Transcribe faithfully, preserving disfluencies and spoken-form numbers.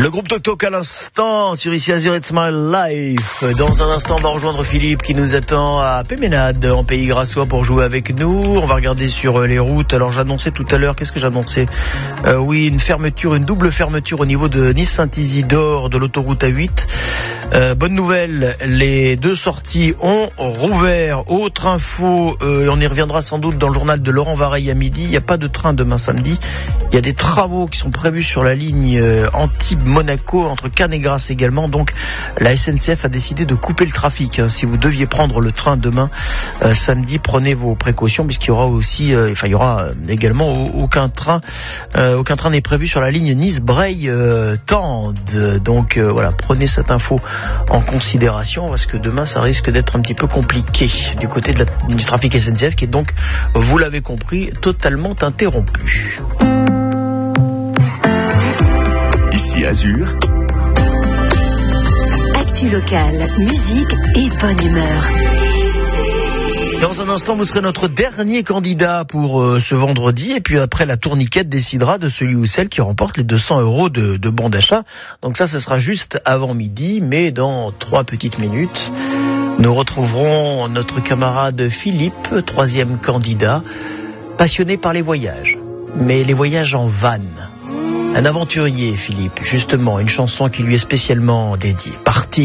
Le groupe Tok Tok à l'instant sur Ici Azur It's My Life. Dans un instant, on va rejoindre Philippe qui nous attend à Péménade en Pays Grassois pour jouer avec nous. On va regarder sur les routes. Alors j'annonçais tout à l'heure, qu'est-ce que j'annonçais euh, Oui, une fermeture, une double fermeture au niveau de Nice-Saint-Isidore de l'autoroute A huit. Euh, bonne nouvelle, les deux sorties ont rouvert. Autre info, euh, on y reviendra sans doute dans le journal de Laurent Vareille à midi. Il n'y a pas de train demain samedi. Il y a des travaux qui sont prévus sur la ligne euh, Antibes-Monaco, entre Cannes et Grasse également. Donc la S N C F a décidé de couper le trafic. Hein. Si vous deviez prendre le train demain euh, samedi, prenez vos précautions puisqu'il y aura aussi, euh, enfin il y aura euh, également aucun train, euh, aucun train n'est prévu sur la ligne Nice-Breil-Tende. Euh, Donc euh, voilà, prenez cette info en considération parce que demain ça risque d'être un petit peu compliqué du côté de la, du trafic S N C F qui est donc, vous l'avez compris, totalement interrompu. Ici Azur. Actu locale, musique et bonne humeur. Dans un instant, vous serez notre dernier candidat pour euh, ce vendredi. Et puis après, la tourniquette décidera de celui ou celle qui remporte les deux cents euros de, de bon d'achat. Donc ça, ce sera juste avant midi. Mais dans trois petites minutes, nous retrouverons notre camarade Philippe, troisième candidat, passionné par les voyages. Mais les voyages en van. Un aventurier, Philippe. Justement, une chanson qui lui est spécialement dédiée. Parti.